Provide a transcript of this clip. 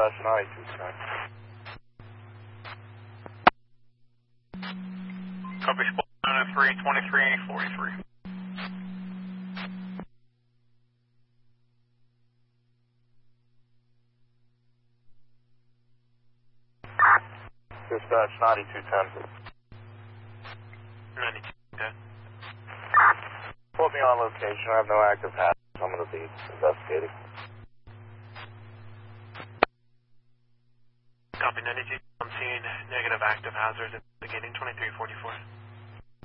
9210. Copy, 903, 2343. Dispatch 9210. 9210. Put me on location. I have no active hazards. I'm going to be investigating. Copy, 92. I'm seeing negative active hazards investigating 2344.